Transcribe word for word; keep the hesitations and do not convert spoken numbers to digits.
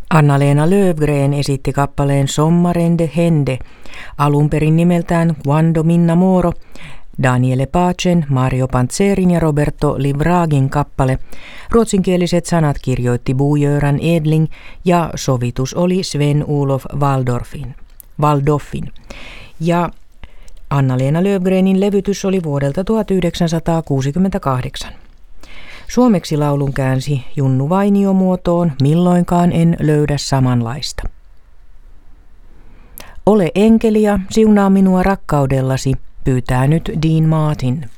Anna-Leena Löfgren esitti kappaleen Sommarende Hende, alun perin nimeltään Quando m'innamoro, Daniele Pacen, Mario Pantzerin ja Roberto Livragin kappale. Ruotsinkieliset sanat kirjoitti Bo-Göran Edling ja sovitus oli Sven-Olof Waldorfin. Waldorfin. Ja Anna-Leena Löfgrenin levytys oli vuodelta tuhatyhdeksänsataakuusikymmentäkahdeksan. Suomeksi laulun käänsi Junnu Vainio muotoon Milloinkaan en löydä samanlaista. Ole enkeli ja siunaa minua rakkaudellasi, pyytää nyt Dean Martin.